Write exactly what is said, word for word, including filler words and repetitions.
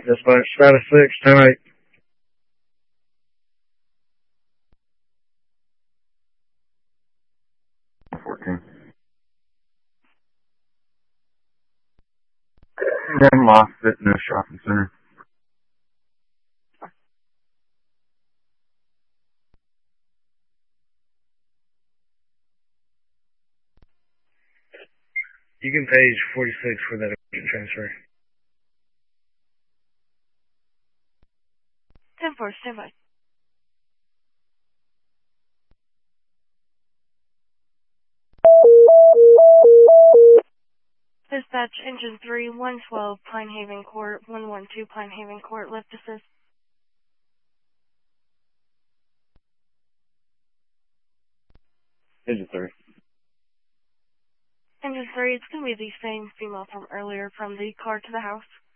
Dispatch status six, ten eight. fourteen. Then lost fitness shopping center. You can page forty-six for that urgent transfer. ten four, stand by. Dispatch engine three, one twelve, Pine Haven Court, one one two Pine Haven Court, lift assist. Engine three. Engine three, it's going to be the same female from earlier from the car to the house.